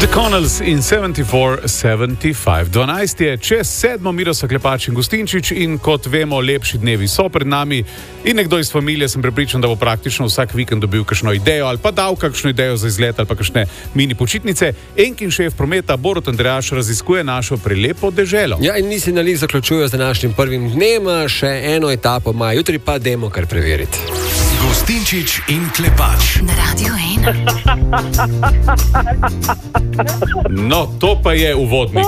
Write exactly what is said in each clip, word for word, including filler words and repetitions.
The Connells in sedemdeset štiri sedemdeset pet. dvanajst je čez sedmo, Miroslav Klepač in Gustinčič in kot vemo, lepši dnevi so pred nami in nekdo iz familije sem prepričan, da bo praktično vsak vikend dobil kakšno idejo ali pa dal kakšno idejo za izlet ali pa kakšne mini počitnice. Enkin šef prometa Borut Andrejaš raziskuje našo prelepo deželo. Ja, in nisi na lih zaključujejo z današnjim prvim dnem, še eno etapo ima, jutri pa dajmo kar preveriti. Gustinčič in Klepač na Radio ena. No, to pa je uvodnik.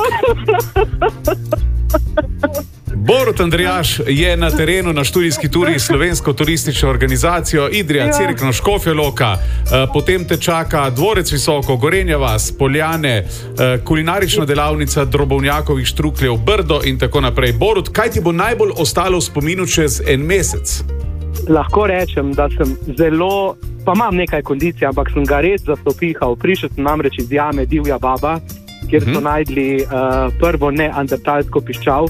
Borut Andrejaš je na terenu na študijski turi s slovensko turistično organizacijo Idrija, ja. Cerkno, Škofja Loka, potem te čaka Dvorec Visoko, Gorenja vas, Poljane, kulinarična delavnica Drobovnjakovih štrukljev, Brdo in tako naprej. Borut, kaj ti bo najbolj ostalo v spominu čez en mesec? Lahko rečem, da sem zelo, pa imam nekaj kondicij, ampak sem ga res zastopihal. Prišel sem namreč iz jame Divja baba, kjer so mm-hmm. najdli uh, prvo neandertalsko piščal,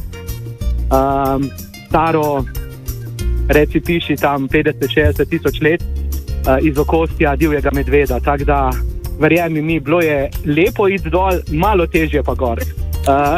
um, staro, reci piši tam petdeset šestdeset tisoč let, uh, iz okostja divjega medveda. Tako da, verjemi mi, bilo je lepo iti dol, malo težje pa gor. Uh,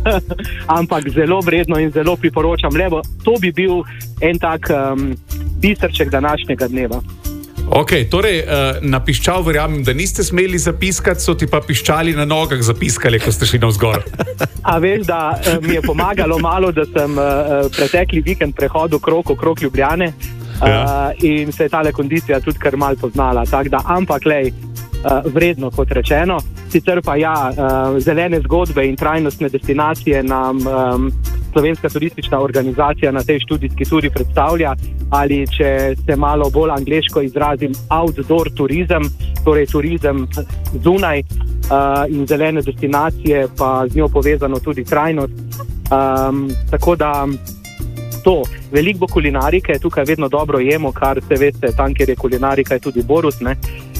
ampak zelo vredno in zelo priporočam, lebo to bi bil en tak um, biserček današnjega dneva. Ok, torej uh, na piščal verjamem, da niste smeli zapiskati, so ti pa piščali na nogah zapiskali, ko ste šli navzgor. A veš, da uh, mi je pomagalo malo, da sem uh, pretekli vikend prehodil krog okrog Ljubljane uh, ja. in se je tale kondicija tudi kar malo poznala. Tak da, ampak lej, uh, vredno kot rečeno. Sicer pa ja, uh, zelene zgodbe in trajnostne destinacije nam um, slovenska turistična organizacija na tej študijski turi predstavlja, ali če se malo bolj angleško izrazim, outdoor turizem, torej turizem zunaj uh, in zelene destinacije, pa z njo povezano tudi trajnost. Um, tako da to, veliko bo kulinarike, tukaj vedno dobro jemo, kar se veste, tam, kjer je kulinarika, je tudi Borut, ne?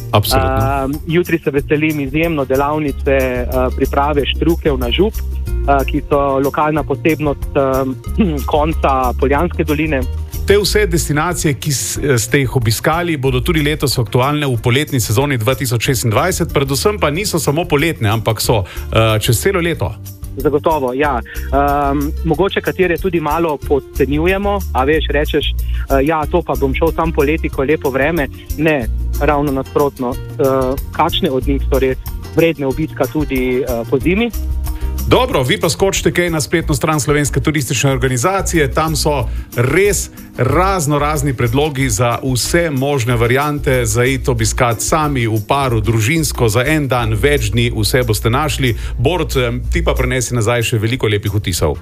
Uh, jutri se veselim izjemno delavnice uh, priprave štrukev na žup, uh, ki so lokalna posebnost uh, konca Poljanske doline. Te vse destinacije, ki ste jih obiskali, bodo tudi letos aktualne v poletni sezoni dva tisoč šestindvajset, predvsem pa niso samo poletne, ampak so uh, čez celo leto. Zagotovo, ja. Um, mogoče katere tudi malo podcenjujemo, a veš, rečeš, uh, ja, to pa bom šel sam poleti, ko je lepo vreme. Ne, ravno nasprotno. Uh, kakšne od njih so res vredne obiska tudi uh, po zimi? Dobro, vi pa skočite kaj na spletno stran Slovenske turistične organizacije, tam so res razno razni predlogi za vse možne variante, za iti obiskati sami, v paru, družinsko, za en dan, več dni, vse boste našli. Borut, ti pa prenesi nazaj še veliko lepih vtisov.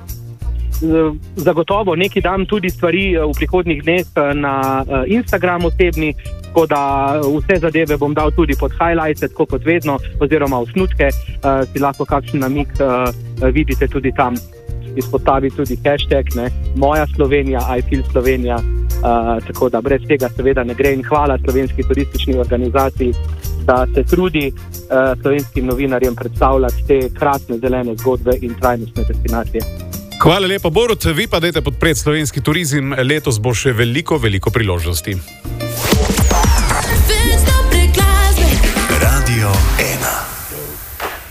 Zagotovo, neki dam tudi stvari v prihodnjih dneh na Instagram osebni, tako da vse zadeve bom dal tudi pod highlights, tako kot vedno, oziroma osnutke, uh, si lahko kakšen namig uh, vidite tudi tam. Izpostavi tudi hashtag, ne, moja Slovenija, I feel Slovenija, uh, tako da brez tega seveda ne gre in hvala Slovenski turistični organizaciji, da se trudi uh, slovenskim novinarjem predstavljati te krasne zelene zgodbe in trajnostne destinacije. Hvala lepa, Borut, vi pa dajte podpreti slovenski turizem, letos bo še veliko, veliko priložnosti.